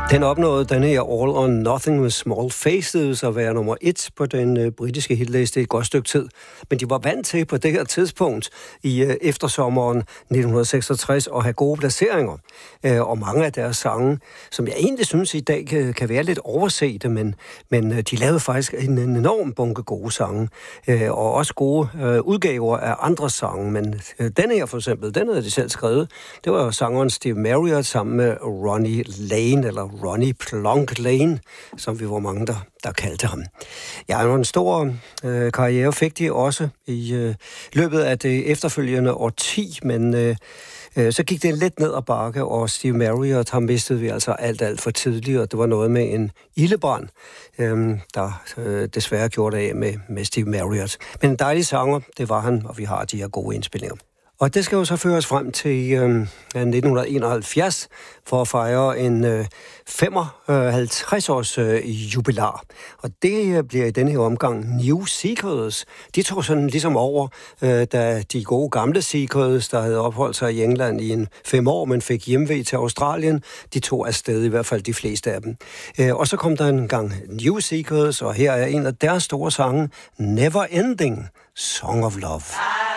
Den opnåede den her All or Nothing with Small Faces at være nummer 1 på den britiske hitliste i et godt stykke tid. Men de var vant til på det her tidspunkt i eftersommeren 1966 at have gode placeringer. Og mange af deres sange, som jeg egentlig synes i dag kan være lidt oversete, men de lavede faktisk en enorm bunke gode sange. Og også gode udgaver af andre sange. Men denne her for eksempel, den havde de selv skrevet. Det var sangeren Steve Marriott sammen med Ronnie Lane, eller Ronnie Plonk Lane, som vi var mange, der kaldte ham. Ja, en stor karriere fik de også i løbet af det efterfølgende årti, men så gik det lidt ned ad bakke, og Steve Marriott, ham mistede vi altså alt for tidligt, og det var noget med en ildebrand, der desværre gjorde det af med Steve Marriott. Men en dejlig sanger, det var han, og vi har de her gode indspillinger. Og det skal jo så føre os frem til 1971 for at fejre en 55-års jubilar. Og det bliver i denne her omgang New Seekers. De tog sådan ligesom over, da de gode gamle Seekers, der havde opholdt sig i England i 5 år, men fik hjemvej til Australien, de tog afsted, i hvert fald de fleste af dem. Og så kom der en gang New Seekers, og her er en af deres store sange, Never Ending Song of Love.